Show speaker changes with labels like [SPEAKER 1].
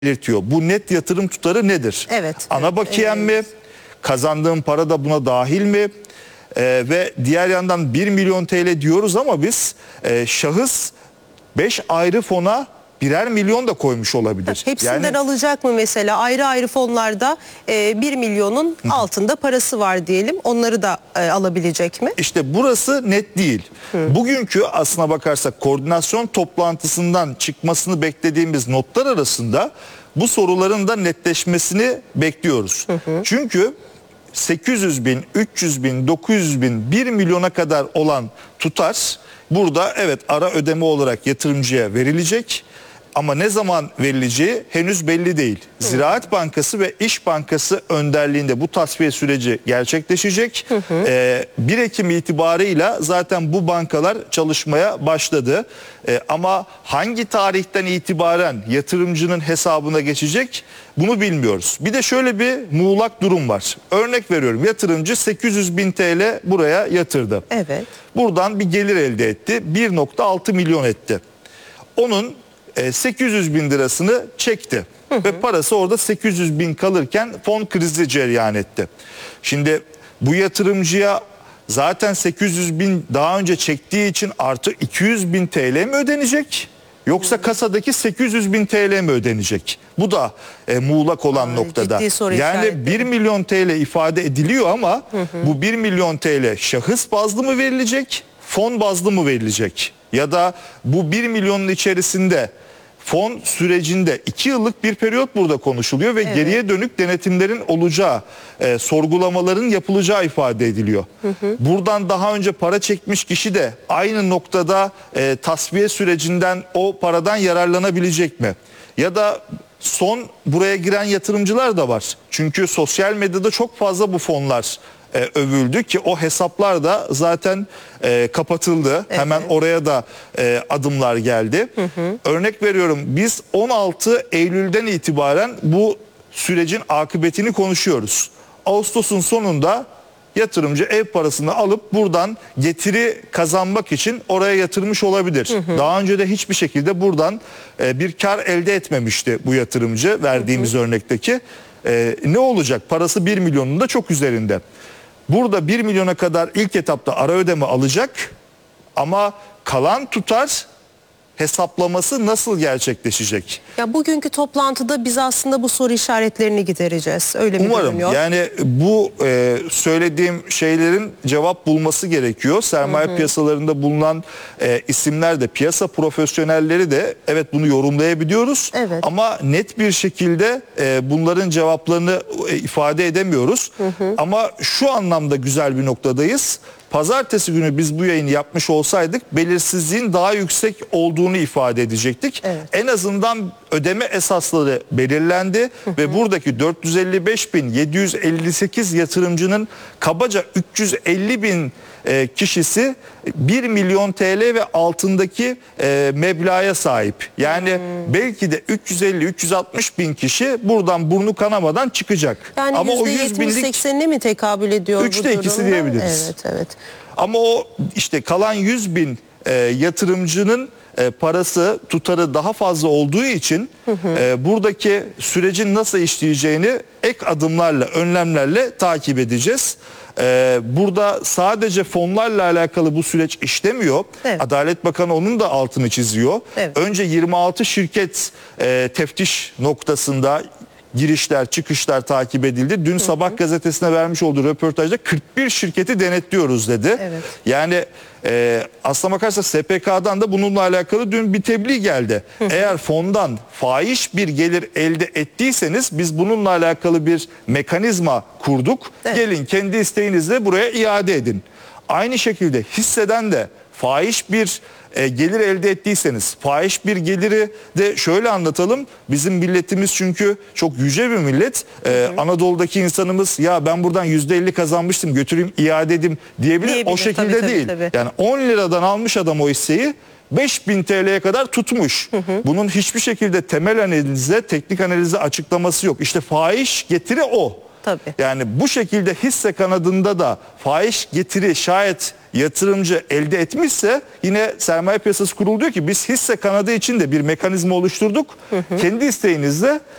[SPEAKER 1] belirtiyor. Bu net yatırım tutarı nedir?
[SPEAKER 2] Evet.
[SPEAKER 1] Ana bakiyem mi? Kazandığım para da buna dahil mi? Ve diğer yandan 1 milyon TL diyoruz ama biz şahıs 5 ayrı fona birer milyon da koymuş olabilir.
[SPEAKER 2] Hepsinden alacak mı mesela? Ayrı ayrı fonlarda 1 milyonun altında parası var diyelim. Onları da alabilecek mi?
[SPEAKER 1] İşte burası net değil. Bugünkü aslına bakarsak koordinasyon toplantısından çıkmasını beklediğimiz notlar arasında bu soruların da netleşmesini bekliyoruz. Çünkü 800 bin, 300 bin, 900 bin, 1 milyona kadar olan tutar burada evet ara ödeme olarak yatırımcıya verilecek. Ama ne zaman verileceği henüz belli değil. Ziraat Bankası ve İş Bankası önderliğinde bu tasfiye süreci gerçekleşecek. 1 Ekim itibarıyla zaten bu bankalar çalışmaya başladı. Ama hangi tarihten itibaren yatırımcının hesabına geçecek bunu bilmiyoruz. Bir de şöyle bir muğlak durum var. Örnek veriyorum, yatırımcı 800 bin TL buraya yatırdı.
[SPEAKER 2] Evet.
[SPEAKER 1] Buradan bir gelir elde etti. 1,6 milyon etti. Onun 800 bin lirasını çekti ve parası orada 800 bin kalırken fon krizi cereyan etti. Şimdi bu yatırımcıya zaten 800 bin daha önce çektiği için artı 200 bin TL mi ödenecek? Yoksa kasadaki 800 bin TL mi ödenecek? Bu da muğlak olan noktada. Yani 1 milyon TL ifade ediliyor ama bu 1 milyon TL şahıs bazlı mı verilecek, fon bazlı mı verilecek? Ya da bu 1 milyonun içerisinde fon sürecinde 2 yıllık bir periyot burada konuşuluyor ve geriye dönük denetimlerin olacağı, sorgulamaların yapılacağı ifade ediliyor. Buradan daha önce para çekmiş kişi de aynı noktada tasfiye sürecinden o paradan yararlanabilecek mi? Ya da son buraya giren yatırımcılar da var. Çünkü sosyal medyada çok fazla bu fonlar övüldü ki o hesaplar da zaten kapatıldı. Evet. Hemen oraya da adımlar geldi. Örnek veriyorum, biz 16 Eylül'den itibaren bu sürecin akıbetini konuşuyoruz. Ağustos'un sonunda yatırımcı ev parasını alıp buradan getiri kazanmak için oraya yatırmış olabilir. Daha önce de hiçbir şekilde buradan bir kar elde etmemişti bu yatırımcı verdiğimiz örnekteki. Ne olacak? Parası 1 milyonun da çok üzerinde. Burada 1 milyona kadar ilk etapta ara ödeme alacak ama kalan tutar hesaplaması nasıl gerçekleşecek?
[SPEAKER 2] Ya bugünkü toplantıda biz aslında bu soru işaretlerini gidereceğiz. Öyle mi
[SPEAKER 1] Umarım
[SPEAKER 2] görünüyor?
[SPEAKER 1] Yani bu söylediğim şeylerin cevap bulması gerekiyor. Sermaye piyasalarında bulunan isimler de, piyasa profesyonelleri de evet bunu yorumlayabiliyoruz. Evet. Ama net bir şekilde bunların cevaplarını ifade edemiyoruz. Ama şu anlamda güzel bir noktadayız. Pazartesi günü biz bu yayını yapmış olsaydık belirsizliğin daha yüksek olduğunu ifade edecektik. Evet. En azından ödeme esasları belirlendi ve buradaki 455.758 yatırımcının kabaca 350 bin kişisi 1 milyon TL ve altındaki meblağa sahip. Yani belki de 350-360 bin kişi buradan burnu kanamadan çıkacak.
[SPEAKER 2] Yani
[SPEAKER 1] ama o 100 binlik
[SPEAKER 2] 80'ine mi tekabül ediyor?
[SPEAKER 1] 3'te 2'si diyebiliriz.
[SPEAKER 2] Evet, evet.
[SPEAKER 1] Ama o işte kalan 100 bin yatırımcının parası, tutarı daha fazla olduğu için buradaki sürecin nasıl işleyeceğini ek adımlarla, önlemlerle takip edeceğiz. Burada sadece fonlarla alakalı bu süreç işlemiyor. Evet. Adalet Bakanı onun da altını çiziyor. Evet. Önce 26 şirket teftiş noktasında girişler, çıkışlar takip edildi. Dün Sabah gazetesine vermiş olduğu röportajda 41 şirketi denetliyoruz dedi. Evet. Yani aslına bakarsa SPK'dan da bununla alakalı dün bir tebliğ geldi. Eğer fondan fahiş bir gelir elde ettiyseniz biz bununla alakalı bir mekanizma kurduk. Evet. Gelin kendi isteğinizle buraya iade edin. Aynı şekilde hisseden de fahiş bir gelir elde ettiyseniz, fahiş bir geliri de şöyle anlatalım. Bizim milletimiz çünkü çok yüce bir millet. Anadolu'daki insanımız ya ben buradan %50 kazanmıştım götüreyim iade edeyim diyebilir. O şekilde değil. Tabii. Yani 10 liradan almış adam o hisseyi 5.000 TL'ye kadar tutmuş. Bunun hiçbir şekilde temel analize, teknik analize açıklaması yok. İşte fahiş getiri o.
[SPEAKER 2] Tabii.
[SPEAKER 1] Yani bu şekilde hisse kanadında da fahiş getiri şayet yatırımcı elde etmişse, yine Sermaye Piyasası Kurulu diyor ki biz hisse kanadı için de bir mekanizma oluşturduk. Kendi isteğinizle